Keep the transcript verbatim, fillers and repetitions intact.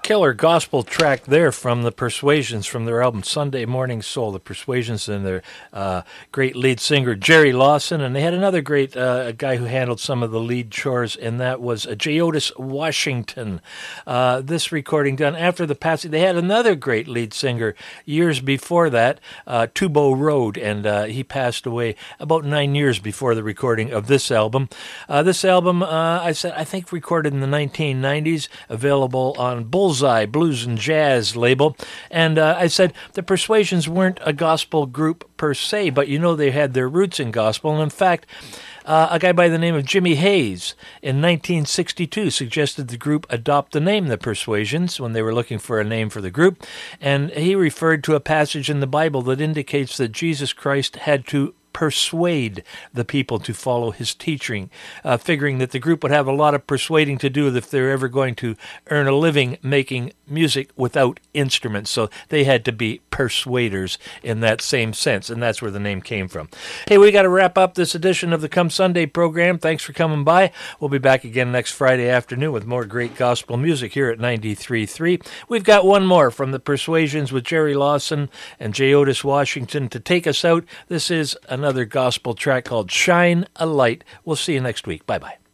killer gospel track there from the Persuasions from their album Sunday Morning Soul. The Persuasions and their uh, great lead singer Jerry Lawson, and they had another great uh, guy who handled some of the lead chores, and that was uh, J. Otis Washington. Uh, this recording done after the passing. They had another great lead singer years before that, uh, Tubo Road, and uh, he passed away about nine years before the recording of this album. Uh, this album, uh, I said, I think recorded in the nineteen nineties, available on Bullseye Blues and Jazz label. And uh, I said the Persuasions weren't a gospel group per se, but you know they had their roots in gospel. And in fact, uh, a guy by the name of Jimmy Hayes in nineteen sixty-two suggested the group adopt the name The Persuasions when they were looking for a name for the group. And he referred to a passage in the Bible that indicates that Jesus Christ had to persuade the people to follow his teaching, uh, figuring that the group would have a lot of persuading to do if they're ever going to earn a living making music without instruments. So they had to be persuaders in that same sense, and that's where the name came from. Hey, we got to wrap up this edition of the Come Sunday program. Thanks for coming by. We'll be back again next Friday afternoon with more great gospel music here at ninety-three point three. We've got one more from the Persuasions with Jerry Lawson and J. Otis Washington to take us out. This is another gospel track called Shine a Light. We'll see you next week. Bye-bye.